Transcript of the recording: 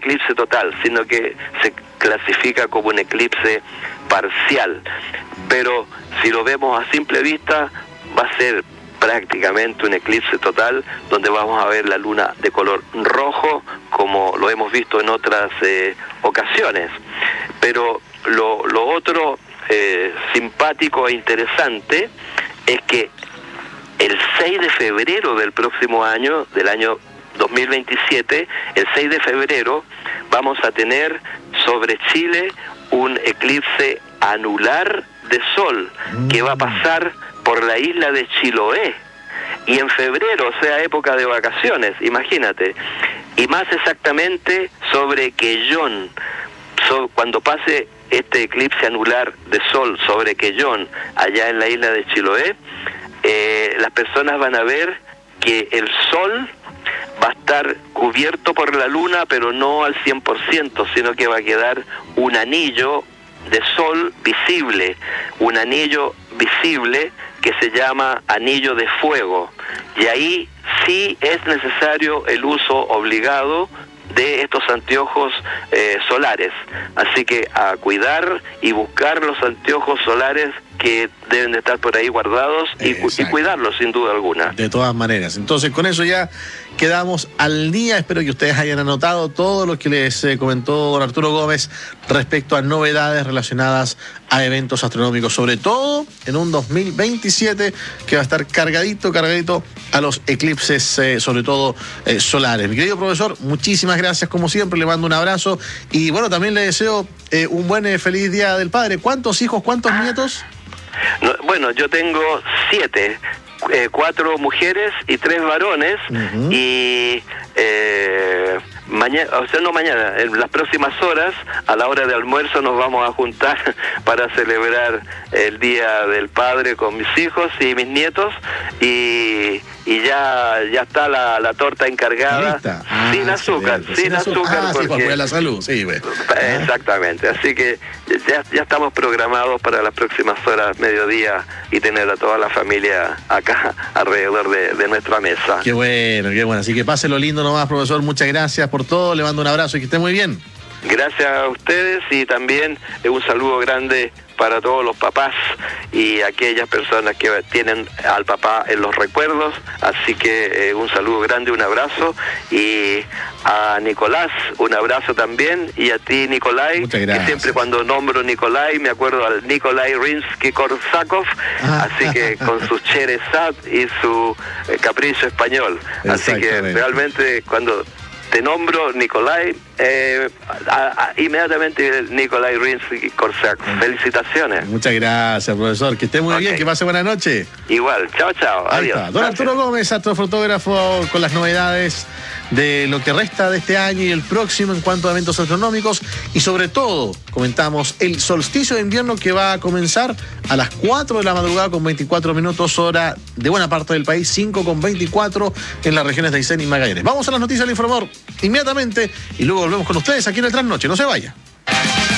eclipse total, sino que se clasifica como un eclipse parcial. Pero si lo vemos a simple vista, va a ser prácticamente un eclipse total, donde vamos a ver la luna de color rojo, como lo hemos visto en otras ocasiones. Pero lo otro simpático e interesante es que el 6 de febrero del próximo año, del año 2027, el 6 de febrero, vamos a tener sobre Chile un eclipse anular de sol que va a pasar por la isla de Chiloé, y en febrero, o sea, época de vacaciones, imagínate, y más exactamente sobre Quellón. Cuando pase este eclipse anular de sol sobre Quellón, allá en la isla de Chiloé, las personas van a ver que el sol va a estar cubierto por la luna, pero no al 100%, sino que va a quedar un anillo de sol visible, un anillo visible que se llama anillo de fuego, y ahí sí es necesario el uso obligado de estos anteojos solares. Así que a cuidar y buscar los anteojos solares que deben de estar por ahí guardados y cuidarlos sin duda alguna. De todas maneras. Entonces con eso ya quedamos al día. Espero que ustedes hayan anotado todo lo que les comentó don Arturo Gómez respecto a novedades relacionadas a eventos astronómicos, sobre todo en un 2027 que va a estar cargadito a los eclipses, sobre todo solares. Mi querido profesor, muchísimas gracias como siempre, le mando un abrazo y bueno, también le deseo un buen feliz Día del Padre. ¿Cuántos hijos, cuántos nietos? No, bueno, yo tengo 7, 4 mujeres y 3 varones, y mañana, o sea, no mañana, en las próximas horas, a la hora de almuerzo, nos vamos a juntar para celebrar el Día del Padre con mis hijos y mis nietos, y ya está la torta encargada, sin azúcar, sin azúcar, porque... sí, para cuidar la salud, sí, exactamente, así que ya estamos programados para las próximas horas, mediodía, y tener a toda la familia acá alrededor de nuestra mesa. Qué bueno, así que páselo lindo nomás, profesor, muchas gracias por todo, le mando un abrazo y que esté muy bien. Gracias a ustedes, y también un saludo grande para todos los papás y aquellas personas que tienen al papá en los recuerdos, así que un saludo grande, un abrazo, y a Nicolás un abrazo también, y a ti, Nikolai, que siempre cuando nombro Nikolai me acuerdo al Nikolai Rimsky-Korsakov, así que con su Cherezat y su capricho español, así que realmente cuando te nombro Nikolai, inmediatamente Nikolai Rimsky-Korsakov. Felicitaciones. Muchas gracias, profesor. Que esté muy bien, que pase buena noche. Igual, chao. Adiós. Don Arturo Gómez, astrofotógrafo, con las novedades de lo que resta de este año y el próximo en cuanto a eventos astronómicos, y sobre todo comentamos el solsticio de invierno que va a comenzar a las 4 de la madrugada con 24 minutos, hora de buena parte del país, 5 con 24 en las regiones de Aysén y Magallanes. Vamos a las noticias del informador inmediatamente y luego volvemos con ustedes aquí en el Trasnoche. No se vaya.